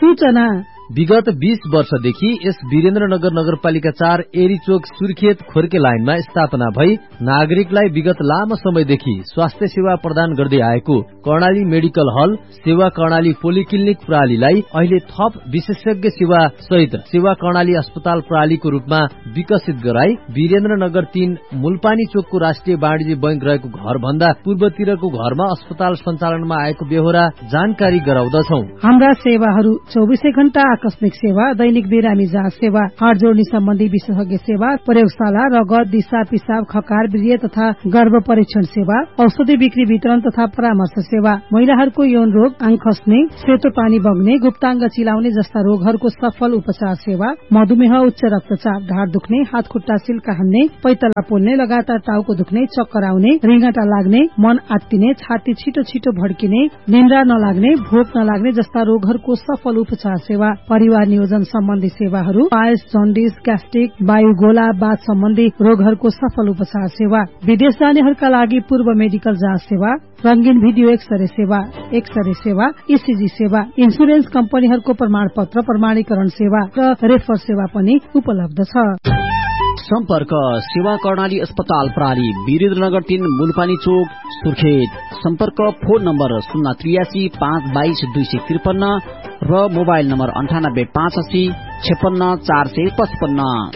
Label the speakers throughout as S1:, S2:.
S1: सूचना
S2: विगत 20 वर्षदेखि यस वीरेन्द्रनगर नगरपालिका 4 एरीचोक सुर्खेत खोर्के लाइनमा स्थापना भई नागरिकलाई विगत लामो समयदेखि स्वास्थ्य सेवा प्रदान गर्दै आएको कर्णाली मेडिकल हल सेवा कर्णाली पोलिक्लिनिक प्रणालीलाई अहिले थप विशेषज्ञ सेवा सहित सेवा कर्णाली अस्पताल प्रणालीको रूपमा विकसित गराई वीरेन्द्रनगर 3 मूलपानी चोकको राष्ट्रिय वाणिज्य बैंक रहेको घर भन्दा पूर्वतिरको घरमा अस्पताल सञ्चालनमा आएको बेहोरा जानकारी गराउँदछौ।
S1: हाम्रा सेवाहरू 24 घण्टा आकस्मिक सेवा, दैनिक बिरामी जाँच सेवा, हाड जोड्ने सम्बन्धी विशेषज्ञ सेवा, प्रयोगशाला, रगत, दिशा पिसाब, खकार, वीर्य तथा गर्भ परीक्षण सेवा, औषधि बिक्री वितरण तथा परामर्श सेवा, महिलाहरूको यौन रोग, आँख खस्ने, सेतो पानी बग्ने, गुप्ताङ्ग चिलाउने जस्ता रोगहरूको सफल उपचार सेवा, मधुमेह, उच्च रक्तचाप, ढाड दुख्ने, हात खुट्टा सिल्का हान्ने, पैतला पोल्ने, लगातार टाउको दुख्ने, चक्कर आउने, रिङ्गटा लाग्ने, मन आत्तिने, छाती छिटो छिटो भड्किने, निन्द्रा नलाग्ने, भोक नलाग्ने जस्ता रोगहरूको सफल उपचार सेवा, परिवार नियोजन सम्बन्धी सेवाहरू, पायस, जन्डिस, ग्यास्ट्रिक, वायुगोला, बाथ सम्बन्धी रोगहरूको सफल उपचार सेवा, विदेश जानेहरूका लागि पूर्व मेडिकल जाँच सेवा, रंगीन भिडियो एक्सरे सेवा, ईसीजी सेवा, इन्सुरेन्स कम्पनीहरूको प्रमाणपत्र प्रमाणीकरण सेवा र रेफर सेवा पनि उपलब्ध छ।
S3: सम्पर्क सेवा कर्णाली अस्पताल प्रणाली वीरेन्द्रनगर 3 मूलपानी चोक सुर्खेत। सम्पर्क फोन नम्बर 083 522 253 र mobile number 98 85 56 455।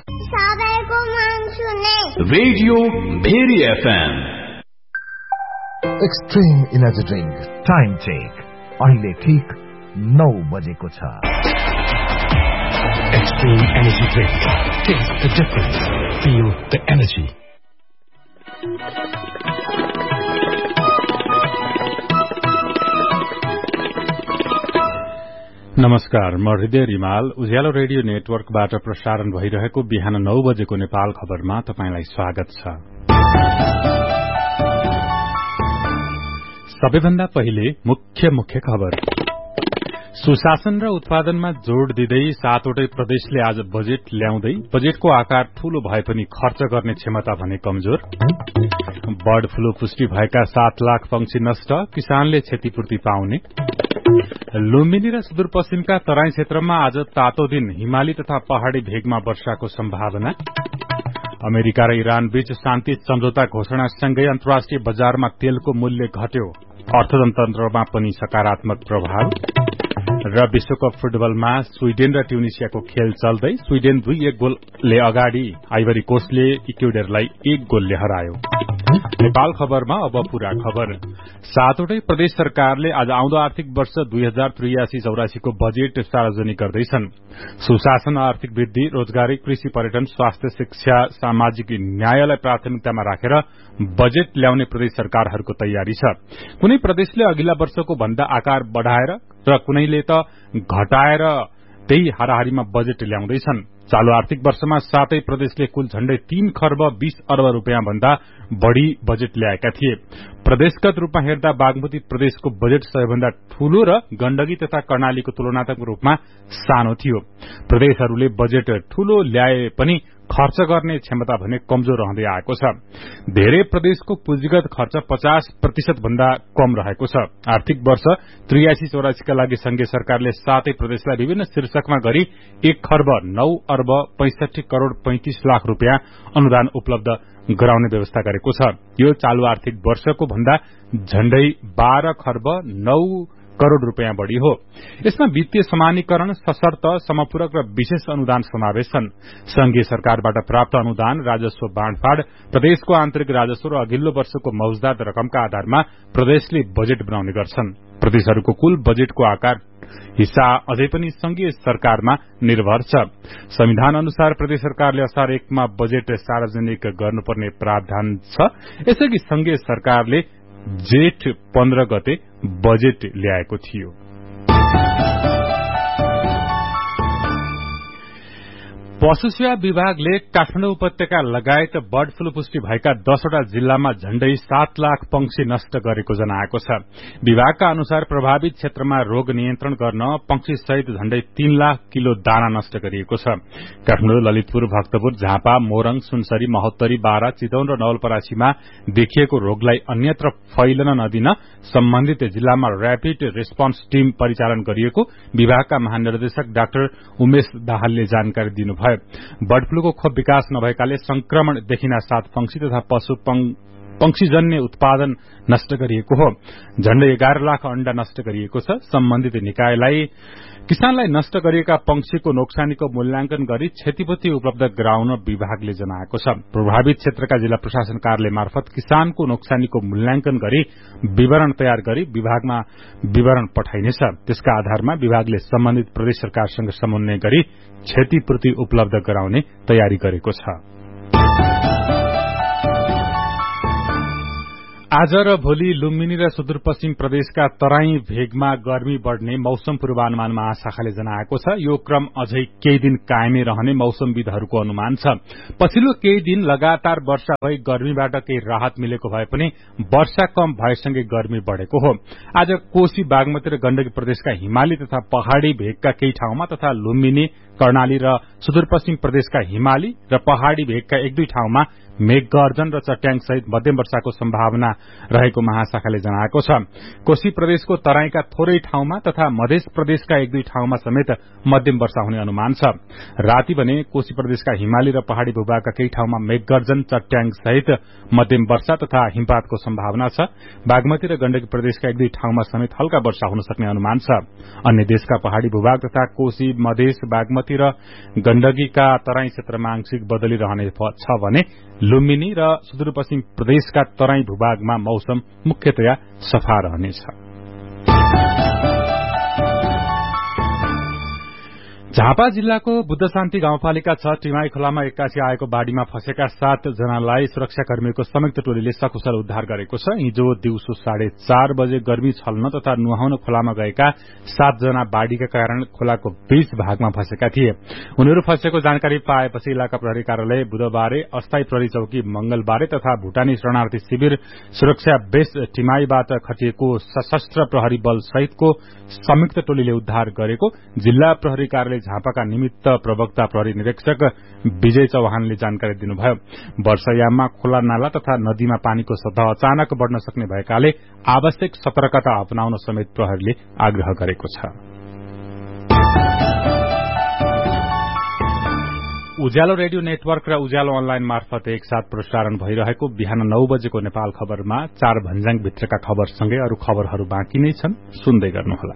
S4: Radio very FM
S5: extreme energy drink time check अहिले ठीक 9 बजेको छ।
S4: Extreme Energy Drink. Taste the difference. Feel the energy.
S6: नमस्कार, म हृदय रिमाल उज्यालो रेडियो नेटवर्कबाट प्रसारण भइरहेको बिहान 9 बजेको नेपाल खबरमा तपाईंलाई स्वागत छ। सबैभन्दा पहिले मुख्य खबर। सुशासन र उत्पादनमा जोड़ दिँदै 7वटै प्रदेशले आज बजेट ल्याउँदै बजेटको आकार ठूलो भए पनि खर्च गर्ने क्षमता भने कमजोर। बर्ड फ्लू पुष्टि भएका 7 लाख पंक्षी नष्ट, किसानले क्षतिपूर्ति पाउने। लुम्बिनी र सुदूरपश्चिमका तराई क्षेत्रमा आज तातो दिन, हिमाली तथा पहाड़ी भेगमा वर्षाको सम्भावना। अमेरिका र इरान बीच शान्ति सम्झौता घोषणासँगै अन्तर्राष्ट्रिय बजारमा तेलको मूल्य घट्यो, अर्थतन्त्रमा पनि सकारात्मक प्रभाव। र विश्वकप फुटबलमा स्वीडेन र ट्युनिसियाको खेल चल्दै स्वीडेन 2-1 गोलले अगाडि, आइभरी कोस्टले इक्वेडरलाई 1 गोलले हरायो। नेपाल खबरमा अब पूरा खबर। 7वटै प्रदेश सरकारले आज आउँदो आर्थिक वर्ष 2083-84 को बजेट सार्वजनिक गर्दैछन्। सुशासन, आर्थिक वृद्धि, रोजगारी, कृषि, पर्यटन, स्वास्थ्य, शिक्षा, सामाजिक न्यायलाई प्राथमिकतामा राखेर बजेट ल्याउने प्रदेश सरकारहरूको तयारी छ। कुनै प्रदेशले अघिल्ला वर्षको भन्दा आकार बढ़ाएर र कुनैले त घटाएर त्यही हाराहारीमा बजेट ल्याउँदैछन्। चालू आर्थिक वर्षमा 7 प्रदेशले कुल झण्डै 3 खर्ब 20 अर्ब रुपियाँ भन्दा बढ़ी बजेट ल्याएका थिए। प्रदेशगत रूपमा हेर्दा बागमती प्रदेशको बजेट सबैभन्दा ठूलो र गण्डकी तथा कर्णालीको तुलनात्मक रूपमा सानो थियो। प्रदेशहरूले बजेट ठूलो ल्याए पनि खर्च गर्ने क्षमता भने कमजोर रहँदै आएको छ। धेरै प्रदेशको पुँजीगत खर्च 50% भन्दा कम रहेको छ। आर्थिक वर्ष 83-84 का लागि संघीय सरकारले 7 प्रदेशलाई विभिन्न शीर्षकमा गरी 1 खर्ब 9 अर्ब 65 करोड़ 35 लाख रुपियाँ अनुदान उपलब्ध गराउने व्यवस्था गरेको छ। यो चालू आर्थिक वर्षको भन्दा झण्डै 12 खर्ब 9 करोड़ रुपियाँ बढ़ी हो। यसमा वित्तीय समानीकरण, सशर्त, समपूरक र विशेष अनुदान समावेश छन्। संघीय सरकारबाट प्राप्त अनुदान, राजस्व बाँडफाँड, प्रदेशको आन्तरिक राजस्व र अघिल्लो वर्षको मौजदात रकमका आधारमा प्रदेशले बजेट बनाउने गर्छन्। प्रदेशहरूको कुल बजेटको आकार हिस्सा अझै पनि संघीय सरकारमा निर्भर छ। संविधान अनुसार प्रदेश सरकारले असार 1 मा बजेट सार्वजनिक गर्नुपर्ने प्रावधान छ। यसअघि संघीय सरकारले जेठ 15 गते बजेट ल्याएको थियो। पशु सेवा विभागले काठमाडौँ उपत्यका लगायत बर्ड फ्लू पुष्टि भएका 10वटा जिल्लामा झण्डै 7 लाख पंक्षी नष्ट गरेको जनाएको छ। विभागका अनुसार प्रभावित क्षेत्रमा रोग नियन्त्रण गर्न पंक्षी सहित झण्डै 3 लाख किलो दाना नष्ट गरिएको छ। काठमाडौँ, ललितपुर, भक्तपुर, झापा, मोरङ, सुनसरी, महोत्तरी, बारा, चितवन र नवलपरासीमा देखिएको रोगलाई अन्यत्र फैलन नदिन सम्बन्धित जिल्लामा र्यापिड रेस्पोन्स टीम परिचालन गरिएको विभागका महानिर्देशक डाक्टर उमेश दाहालले जानकारी दिनुभयो। बर्ड फ्लूको खोप विकास नभएकाले संक्रमण देखिना साथ पंक्षी तथा पंक्षीजन्य उत्पादन नष्ट गरिएको हो। झण्डै 11 लाख अण्डा नष्ट गरिएको छ। सम्बन्धित निकायलाई किसानलाई नष्ट गरिएका पंक्षीको नोक्सानीको मूल्याङ्कन गरी क्षतिपूर्ति उपलब्ध गराउन विभागले जनाएको छ। प्रभावित क्षेत्रका जिल्ला प्रशासन कार्यालय मार्फत किसानको नोक्सानीको मूल्याङ्कन गरी विवरण तयार गरी विभागमा विवरण पठाइनेछ। त्यसका आधारमा विभागले सम्बन्धित प्रदेश सरकारसँग समन्वय गरी क्षतिपूर्ति उपलब्ध गराउने तयारी गरेको छ। आज र भोलि लुम्बिनी र सुदूरपश्चिम प्रदेशका तराई भेगमा गर्मी बढ़ने मौसम पूर्वानुमान महाशाखाले जनाएको छ। यो क्रम अझै केही दिन कायमै रहने मौसमविदहरूको अनुमान छ। पछिल्लो केही दिन लगातार वर्षा भई गर्मीबाट केही राहत मिलेको भए पनि वर्षा कम भएसँगै गर्मी बढ़ेको हो। आज कोशी, बागमती र गण्डकी प्रदेशका हिमाली तथा पहाड़ी भेगका केही ठाउँमा तथा लुम्बिनी, कर्णाली र सुदूरपश्चिम प्रदेशका हिमाली र पहाड़ी भेगका 1-2 ठाउँमा मेघगर्जन र चट्याङ सहित मध्यम वर्षाको सम्भावना रहेको महाशाखाले जनाएको छ। कोशी प्रदेशको तराईका थोरै ठाउँमा तथा मध्य प्रदेशका 1-2 ठाउँमा समेत मध्यम वर्षा हुने अनुमान छ। राति भने कोशी प्रदेशका हिमाली र पहाड़ी भूभागका केही ठाउँमा मेघगर्जन, चट्याङ सहित मध्यम वर्षा तथा हिमपातको सम्भावना छ। बागमती र गण्डकी प्रदेशका 1-2 ठाउँमा समेत हल्का वर्षा हुन सक्ने अनुमान छ। अन्य देशका पहाड़ी भूभाग तथा कोशी, मधेस, बागमती र गण्डकीका तराई क्षेत्रमा आंशिक बदली रहने छ भने लुम्बिनी र सुदूरपश्चिम प्रदेशका तराई भूभागमा मौसम मुख्यतया सफा रहनेछ। झापा जिल्लाको बुद्धशान्ति गाउँपालिका 6 टिमाई खोलामा एक्कासी आएको बाढ़ीमा फँसेका 7 जनालाई सुरक्षाकर्मीको संयुक्त टोलीले सकुशल उद्धार गरेको छ। हिजो दिउँसो 4:30 बजे गर्मी छल्न तथा नुहाउन खोलामा गएका 7 जना बाढ़ीका कारण खोलाको बीच भागमा फँसेका थिए। उनीहरू फँसेको जानकारी पाएपछि इलाका प्रहरी कार्यालय बुधबार, अस्थायी प्रहरी चौकी मंगलबार तथा भूटानी शरणार्थी शिविर सुरक्षा बेस टिमाईबाट खटिएको सशस्त्र प्रहरी बल सहितको संयुक्त टोलीले उद्धार गरेको जिल्ला प्रहरी कार्यालय झापाका निमित्त प्रवक्ता प्रहरी निरीक्षक विजय चौहानले जानकारी दिनुभयो। वर्षायाममा खोला, नाला तथा नदीमा पानीको सतह अचानक बढ़न सक्ने भएकाले आवश्यक सतर्कता अपनाउन समेत प्रहरीले आग्रह गरेको छ। उज्यालो रेडियो नेटवर्क र उज्यालो अनलाइन मार्फत एकसाथ प्रसारण भइरहेको बिहान 9 बजेको नेपाल खबरमा 4 भन्ज्याङ भित्रका खबरसँगै अरू खबरहरू बाँकी नै छन्, सुन्दै गर्नुहोला।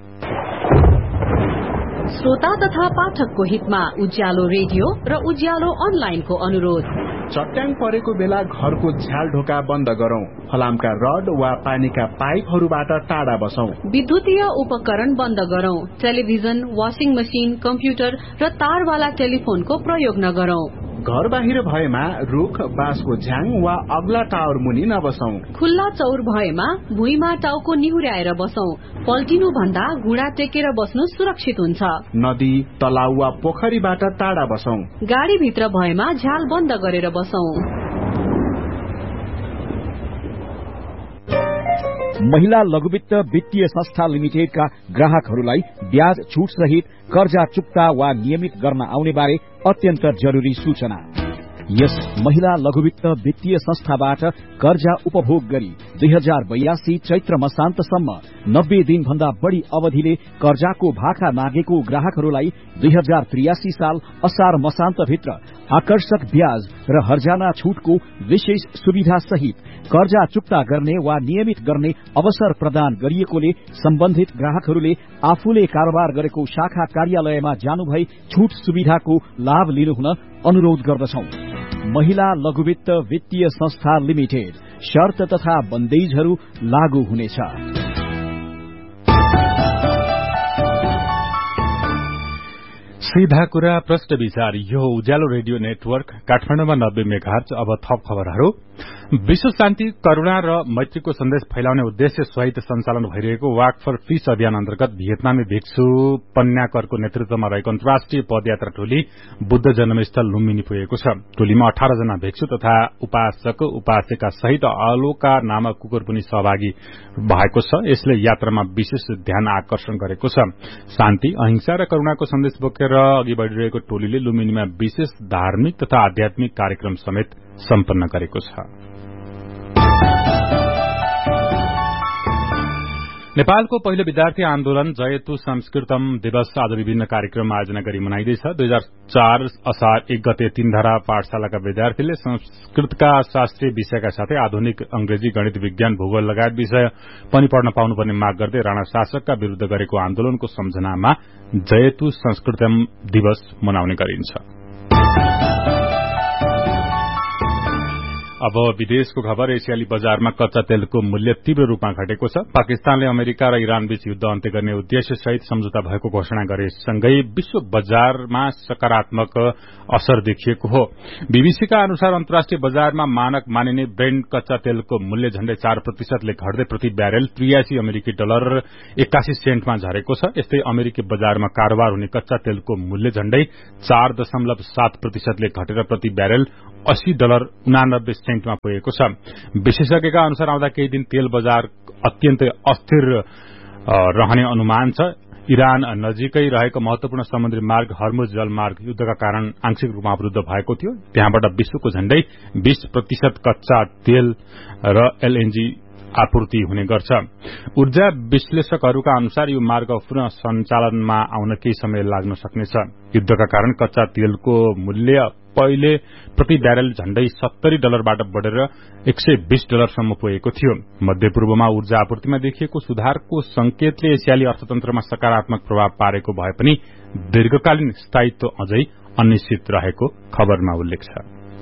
S7: श्रोता तथा पाठकको हितमा उज्यालो रेडियो र उज्यालो अनलाइनको अनुरोध।
S8: चट्याङ परेको बेला घरको झ्याल ढोका बन्द गरौं। फलामका रड वा पानीका पाइपहरूबाट टाढा बसौं।
S7: विद्युतीय उपकरण बन्द गरौं। टेलिभिजन, वाशिङ मशिन, कम्प्युटर र तारवाला टेलिफोनको प्रयोग नगरौं।
S8: घर बाहिर भएमा रुख, बाँसको झ्याङ वा अग्ला टावर मुनि नबसौं।
S7: खुल्ला चौर भएमा भुइँमा टाउको निहुर्याएर बसौं। पल्टिनु भन्दा घुँडा टेकेर बस्नु सुरक्षित हुन्छ।
S8: नदी, तलाउ वा पोखरीबाट टाढा बसौं।
S7: गाडी भित्र भएमा झ्याल बन्द गरेर बसौं।
S3: महिला लघुवित्त वित्तीय संस्था लिमिटेडका ग्राहकहरूलाई ब्याज छूट सहित कर्जा चुक्ता वा नियमित गर्न आउने बारे अत्यन्त जरुरी सूचना। यस महिला लघुवित्त वित्तीय संस्थाबाट कर्जा उपभोग गरी 2082 चैत्र मसान्तसम्म 90 दिन भन्दा बढ़ी अवधिले कर्जाको भाका मागेको ग्राहकहरूलाई 2083 साल असार मसान्तभित्र आकर्षक ब्याज र हर्जाना छूटको विशेष सुविधा सहित कर्जा चुक्ता गर्ने वा नियमित गर्ने अवसर प्रदान गरिएकोले सम्बन्धित ग्राहकहरूले आफूले कारोबार गरेको शाखा कार्यालयमा जानुभई छूट सुविधाको लाभ लिनुहुन अनुरोध गर्दछौं। महिला लघुवित्त वित्तीय संस्था लिमिटेड। शर्त तथा बन्देजहरू लागू हुनेछ।
S6: सीधा कुरा प्रश्न विचार यो उज्यालो रेडियो नेटवर्क काठमाडौँमा 90 मेगाहर्ज। अब थप खबरहरू। विश्व शान्ति, करुणा र मैत्रीको सन्देश फैलाउने उद्देश्य सहित सञ्चालन भइरहेको वाक फर पीस अभियान अन्तर्गत भियतनामी भिक्षु पन्याकरको नेतृत्वमा रहेको अन्तर्राष्ट्रिय पदयात्रा टोली बुद्ध जन्मस्थल लुम्बिनी पुगेको छ। टोलीमा 18 जना भिक्षु तथा उपासक उपासिका सहित अलोका नामक कुकुर पनि सहभागी भएको छ। यसले यात्रामा विशेष ध्यान आकर्षण गरेको छ। शान्ति, अहिंसा र करुणाको सन्देश बोकेर अघि बढ़िरहेको टोलीले लुम्बिनीमा विशेष धार्मिक तथा आध्यात्मिक कार्यक्रम समेत सम्पन्न गरेको छ। नेपालको पहिलो विद्यार्थी आन्दोलन जयतु संस्कृतम दिवस आज विभिन्न कार्यक्रम आयोजना गरी मनाइँदैछ। 2004 असार 1 गते तीनधारा पाठशालाका विद्यार्थीले संस्कृतका शास्त्रीय विषयका साथै आधुनिक अंग्रेजी, गणित, विज्ञान, भूगोल लगायत विषय पनि पढ्न पाउनुपर्ने माग गर्दै राणा शासकका विरूद्ध गरेको आन्दोलनको सम्झनामा जयतु संस्कृतम दिवस मनाउने गरिन्छ। अब विदेशको खबर। एसियाली बजारमा कच्चा तेलको मूल्य तीव्र रूपमा घटेको छ। पाकिस्तानले अमेरिका र इरान बीच युद्ध अन्त्य गर्ने उद्देश्य सहित सम्झौता भएको घोषणा गरेसँगै विश्व बजारमा सकारात्मक असर देखिएको हो। बीबीसीका अनुसार अन्तर्राष्ट्रिय बजारमा मानक मानिने ब्रेन्ट कच्चा तेलको मूल्य झण्डै 4% घट्दै प्रति ब्यारेल 83 अमेरिकी डलर 81 सेन्टमा झरेको छ। यस्तै अमेरिकी बजारमा कारोबार हुने कच्चा तेलको मूल्य झण्डै 4.7% घटेर प्रति ब्यारेल $80.89 सेन्टमा पुगेको छ। विशेषज्ञका अनुसार आउँदा केही दिन तेल बजार अत्यन्तै अस्थिर रहने अनुमान छ। इरान नजिकै रहेको महत्वपूर्ण समुद्री मार्ग हर्मुज जलमार्ग युद्धका कारण आंशिक रूपमा अवरुद्ध भएको थियो। त्यहाँबाट विश्वको झण्डै 20% कच्चा तेल र एलएनजी आपूर्ति हुने गर्छ। ऊर्जा विश्लेषकहरूका अनुसार यो मार्ग पुनः सञ्चालनमा आउन केही समय लाग्न सक्नेछ। युद्धका कारण कच्चा तेलको मूल्य पहिले प्रति ब्यारेल झण्डै $70बाट बढ़ेर $120 सम्म पुगेको थियो। मध्यपूर्वमा ऊर्जा आपूर्तिमा देखिएको सुधारको संकेतले एसियाली अर्थतन्त्रमा सकारात्मक प्रभाव पारेको भए पनि दीर्घकालीन स्थायित्व अझै अनिश्चित रहेको खबरमा उल्लेख छ।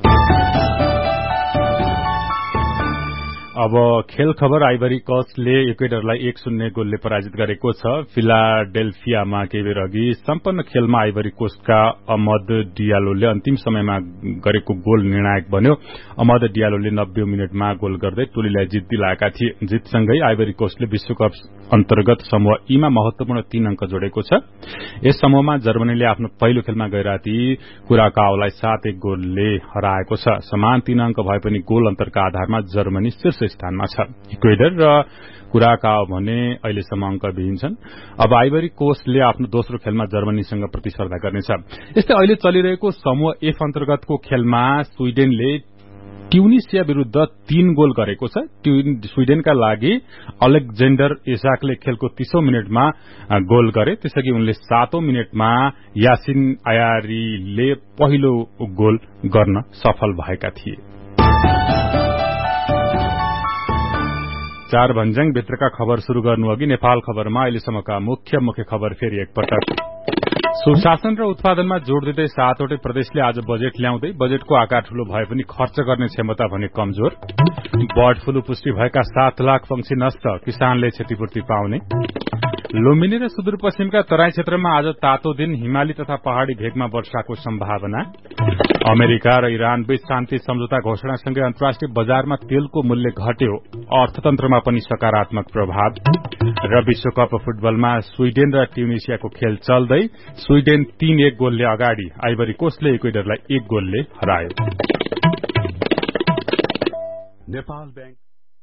S6: अब खेल खबर। आइभरी कोस्टले इक्वेडरलाई 1-0 गोलले पराजित गरेको छ। फिलाडेल्फियामा केही बेर अघि सम्पन्न खेलमा आइभरी कोस्टका अहमद डियालोले अन्तिम समयमा गरेको गोल निर्णायक बन्यो। अहमद डियालोले 90 मिनटमा गोल गर्दै टोलीलाई जित दिलाएका थिए। जितसँगै आइभरी कोस्टले विश्वकप अन्तर्गत समूह ईमा महत्वपूर्ण 3 अंक जोडेको छ। यस समूहमा जर्मनीले आफ्नो पहिलो खेलमा गैराती कुराकाओलाई 7-1 गोलले हराएको छ। समान 3 अंक भए पनि गोल अन्तरका आधारमा जर्मनी शीर्ष स्थानमा छ। इक्वेडर र कुराकाओ भने अहिलेसम्म अंकविहीन छन्। अब आइभरी कोस्टले आफ्नो दोस्रो खेलमा जर्मनीसँग प्रतिस्पर्धा गर्नेछ। यस्तै अहिले चलिरहेको समूह एफ अन्तर्गतको खेलमा स्वीडेनले ट्युनिसिया विरूद्ध 3 गोल गरेको छ। स्वीडेनका लागि अलेक्जेन्डर इसाकले खेलको 30औं मिनटमा गोल गरे। त्यसअघि उनले 7औं मिनटमा यासिन आयारीले पहिलो गोल गर्न सफल भएका थिए। 4 भन्ज्याङ भित्रका खबर शुरू गर्नु अघि नेपाल खबरमा अहिलेसम्मका मुख्य खबर फेरि एकपटक। सुशासन र उत्पादनमा जोड़ दिँदै 7वटै प्रदेशले आज बजेट ल्याउँदै बजेटको आकार ठूलो भए पनि खर्च गर्ने क्षमता भने कमजोर। बर्ड फ्लू पुष्टि भएका 7 लाख पंक्षी नष्ट, किसानले क्षतिपूर्ति पाउने। लुम्बिनी र सुदूरपश्चिमका तराई क्षेत्रमा आज तातो दिन, हिमाली तथा पहाड़ी भेगमा वर्षाको सम्भावना। अमेरिका र इरान बीच शान्ति सम्झौता घोषणासँगै अन्तर्राष्ट्रिय बजारमा तेलको मूल्य घट्यो, अर्थतन्त्रमा पनि सकारात्मक प्रभाव। र विश्वकप फुटबलमा स्वीडेन र ट्युनिसियाको खेल चल्दै स्वीडेन 3-1 गोलले अगाडि, आइभरी कोस्टले इक्वेडरलाई 1 गोलले हरायो। नेपाल बैंक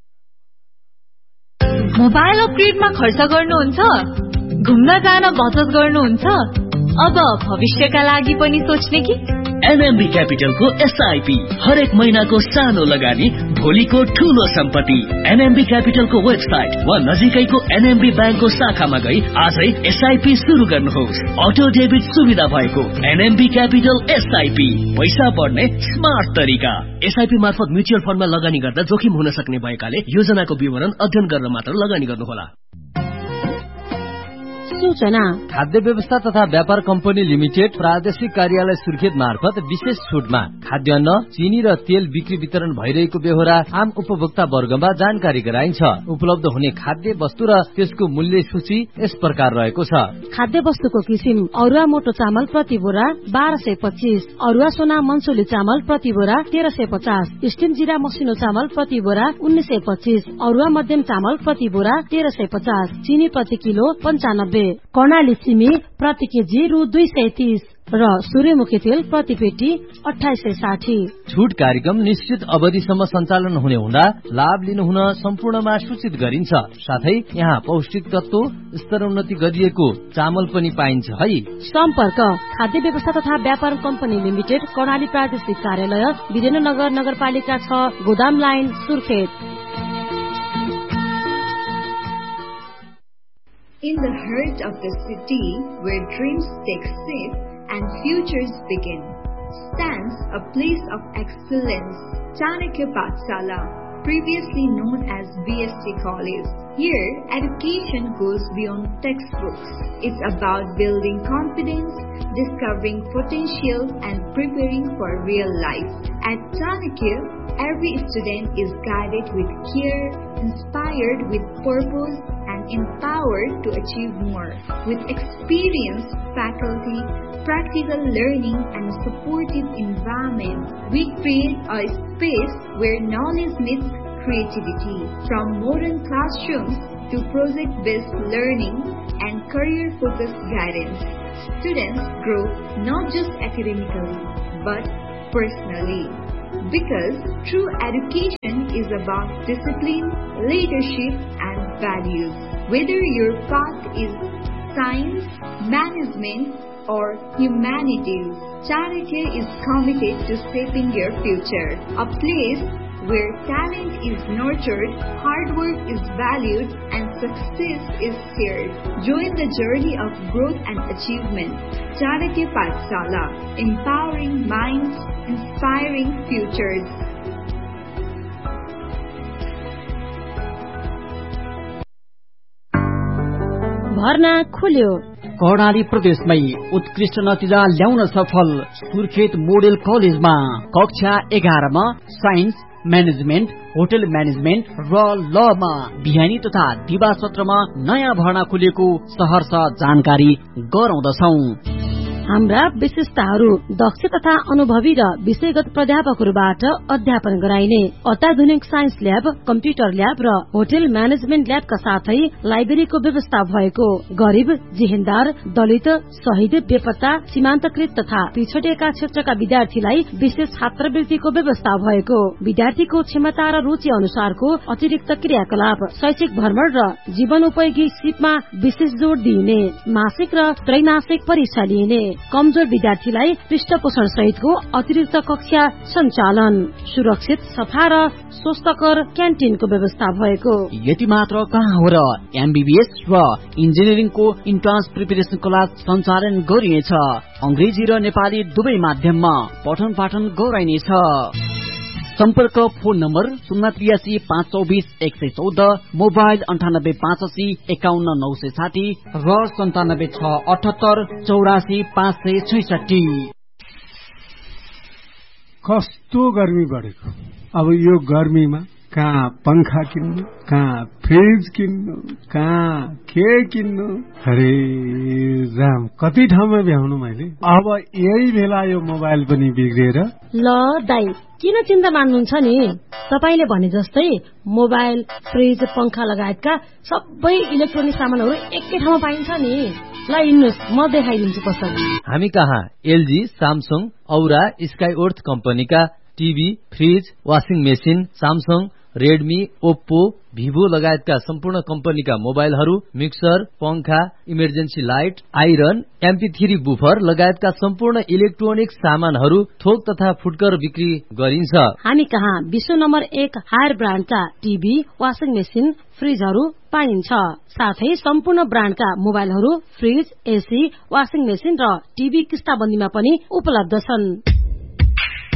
S7: मोबाइल अपग्रेडमा खर्च गर्नुहुन्छ? घुम्न जान बचत गर्नुहुन्छ? अब भविष्यका लागि पनि सोच्ने कि?
S9: एनएमबी क्यापिटलको एसआईपी हरेक महिनाको सानो लगानी, भोलिको ठूलो सम्पत्ति। एनएमबी क्यापिटलको वेबसाइट वा नजिकैको एनएमबी बैंकको शाखामा गई आजै एसआईपी शुरू गर्नुहोस्। अटो डेबिट सुविधा भएको एनएमबी क्यापिटल एसआईपी, पैसा बढ्ने स्मार्ट तरिका। एसआईपी मार्फत म्युचुअल फण्डमा लगानी गर्दा जोखिम हुन सक्ने भएकाले योजनाको विवरण अध्ययन गरेर मात्र लगानी गर्नुहोला।
S10: सूचना।
S2: खाद्य व्यवस्था तथा व्यापार कम्पनी लिमिटेड प्रादेशिक कार्यालय सुर्खेत मार्फत विशेष छुटमा खाद्यान्न, चिनी र तेल बिक्री वितरण भइरहेको बेहोरा आम उपभोक्ता वर्गमा जानकारी गराइन्छ। उपलब्ध हुने खाद्य वस्तु र त्यसको मूल्य सूची यस प्रकार रहेको छ।
S10: खाद्य वस्तुको किसिम: अरुवा मोटो चामल प्रति बोरा 1225, अरुवा सोना मनसुली चामल प्रति बोरा 1350, स्टिम जिरा मसिनो चामल प्रति बोरा 1925, अरुवा मध्यम चामल प्रति बोरा 1350, चिनी प्रति किलो 95, कर्णाली सिमी प्रति केजी रु 230 र सूर्यमुखी तेल प्रति पेटी 2860।
S2: छुट कार्यक्रम निश्चित अवधिसम्म सञ्चालन हुने हुँदा लाभ लिनुहुन सम्पूर्णमा सूचित गरिन्छ। साथै यहाँ पौष्टिक तत्व स्तरोन्नति गरिएको चामल पनि पाइन्छ है।
S10: सम्पर्क: खाद्य व्यवस्था तथा व्यापार कम्पनी लिमिटेड, कर्णाली प्रादेशिक कार्यालय, वीरेन्द्रनगर नगरपालिका 6, गोदाम line, Surkhet.
S11: In the heart of the city, where dreams take shape and futures begin, stands a place of excellence, Chanakya Pathshala, previously known as BST College. Here, education goes beyond textbooks. It's about building confidence, discovering potential, and preparing for real life. At Chanakya, every student is guided with care, inspired with purpose, and empowered to achieve more. With experienced faculty, practical learning, and a supportive environment, we create a space where knowledge meets creativity. From modern classrooms to project-based learning and career-focused guidance, students grow not just academically, but personally. Because true education is about discipline, leadership, and values. Whether your path is science, management, or humanities, Chanakya is committed to shaping your future. A place where talent is nurtured, hard work is valued, and success is shared. Join the journey of growth and achievement. Chanakya Pathshala, empowering minds, inspiring futures.
S10: भर्ना खुल्यो।
S3: कर्णाली प्रदेशमै उत्कृष्ट नतिजा ल्याउन सफल Surkhet model कलेजमा कक्षा 11 मा science, management, hotel management र लमा बिहानी तथा दिवा सत्रमा नयाँ भर्ना खुलेको सहर्ष जानकारी गराउँदछौ।
S10: हाम्रा विशेषताहरू: दक्ष तथा अनुभवी र विषयगत प्राध्यापकहरूबाट अध्यापन गराइने अत्याधुनिक साइन्स ल्याब, कम्प्युटर ल्याब र होटल म्यानेजमेन्ट ल्याबका साथै लाइब्रेरीको व्यवस्था भएको। गरिब, जिहेन्दार, दलित, शहीद, बेपत्ता, सीमान्तकृत तथा पिछडिएका क्षेत्रका विद्यार्थीलाई विशेष छात्रवृत्तिको व्यवस्था भएको। विद्यार्थीको क्षमता र रुचि अनुसारको अतिरिक्त क्रियाकलाप, शैक्षिक भ्रमण र जीवनोपयोगी सिपमा विशेष जोड़ दिइने। मासिक र त्रैमासिक परीक्षा लिइने। कमजोर विद्यार्थीलाई पृष्ठपोषण सहितको अतिरिक्त कक्षा सञ्चालन। सुरक्षित, सफा र स्वस्थकर क्यान्टिनको व्यवस्था भएको।
S3: यति मात्र कहाँ हो र एमबीबीएस र इन्जिनियरिङको इन्ट्रान्स प्रिपरेसन क्लास सञ्चालन गरिनेछ। अंग्रेजी र नेपाली दुवै माध्यममा पठन पाठन गराइनेछ। सम्पर्क: फोन नम्बर 083 524 114, मोबाइल 98 85 51 960 र 97 678 84 566।
S12: कस्तो गर्मी बढेको। अब यो गर्मीमा कहाँ पंखा किन्नु, कहाँ फ्रिज किन्नु, कहाँ के किन्नु। अरे राम, कति ठाउँमा भ्याउनु मैले। अब यही बेला यो मोबाइल पनि बिग्रिएर।
S10: ल दाइ, किन चिन्ता मान्नुहुन्छ नि? तपाईले भने जस्तै मोबाइल, फ्रिज, पंखा लगायतका सबै इलेक्ट्रोनिक सामानहरू एकै ठाउँमा पाइन्छ नि। ल हिँड्नुस्, म देखाइदिन्छु पसल।
S2: हामी कहाँ एलजी, सामसङ, औरा, स्काइओर्थ कम्पनीका TV, fridge, washing machine, Samsung, Redmi, Oppo, Vivo लगायतका सम्पूर्ण कम्पनीका मोबाइलहरू, मिक्सर, पंखा, emergency light, iron, MP3 buffer लगायतका सम्पूर्ण इलेक्ट्रोनिक सामानहरू थोक तथा फुटकर बिक्री गरिन्छ।
S10: हामी कहाँ विश्व number 1 higher ब्रान्डका TV, washing machine, फ्रिजहरू पाइन्छ। साथै सम्पूर्ण ब्रान्डका मोबाइलहरू, फ्रिज, एसी, वाशिङ मेसिन र टिभी किस्ताबन्दीमा पनि उपलब्ध छन्।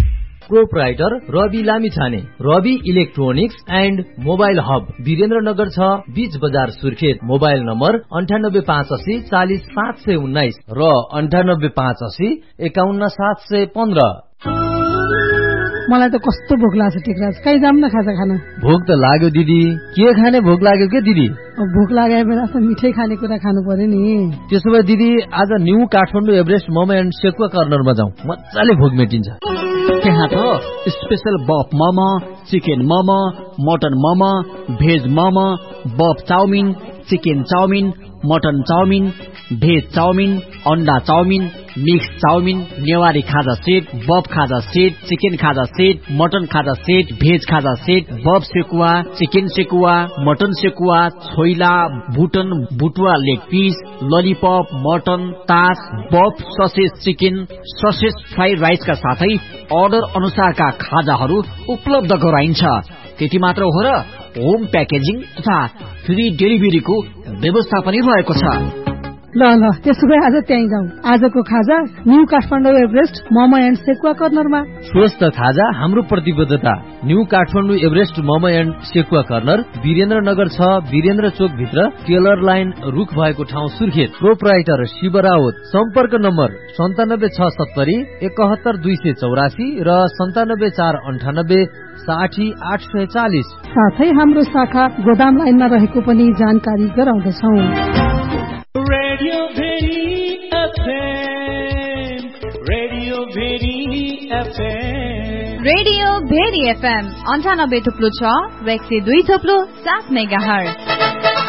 S2: Proprietor Rabi Lamichhane. Rabi electronics and mobile hub Birendranagar 6 बीच बजार सुर्खेत। मोबाइल नम्बर 9858 40 719 र 9858 51 715।
S1: मलाई त कस्तो भोक लाग्छ टिकराज, कहीँ जाम न खाजा खान।
S2: भोक त लाग्यो दिदी, के खाने भोक लाग्यो के दिदी?
S1: भोक लागेको बेला त मिठै खानेकुरा खानु पर्यो नि।
S2: त्यसो भए दिदी आज new Kathmandu Everest momo and sekuwa कर्नरमा जाउँ, मजाले भोक मेटिन्छ।
S3: त्यहाँ त स्पेशल बफ momo, chicken momo, mutton momo, veg momo, बफ chowmein, chicken chowmein, mutton chowmein, veg chowmein, अन्डा चाउमिन, मिक्स चाउमिन, नेवारी खाजा सेट, बफ खाजा सेट, चिकन खाजा सेट, मटन खाजा सेट, भेज खाजा सेट, बफ sekuwa, chicken sekuwa, mutton sekuwa, choila, बुटन बुटुवा leg piece, lollipop, mutton, तास, बफ ससेज चिकन, ससेज फ्राइड राइसका साथै order अनुसारका खाजाहरू उपलब्ध गराइन्छ। त्यति मात्र हो र होम प्याकेजिङ तथा फ्री डेलिभरीको व्यवस्था पनि रहेको छ।
S1: ल त्यसो भए आज त्यहीँ जाउँ। आजको खाजा new Kathmandu Everest momo and sekuwa कर्नरमा।
S2: स्वस्थ खाजा हाम्रो प्रतिबद्धता। New Kathmandu Everest momo and sekuwa corner Birendranagar 6 Birendra चोक भित्र टेलर लाइन रुख भएको ठाउँ सुर्खेत। प्रोप्राइटर शिव राउत। सम्पर्क नम्बर 97670 71 284 र 97498 60 840।
S1: साथै हाम्रो शाखा गोदाम लाइनमा रहेको पनि जानकारी गराउँदछौँ।
S13: Radio very FM, radio very FM,
S11: radio very FM 98.6 102.7 megahertz.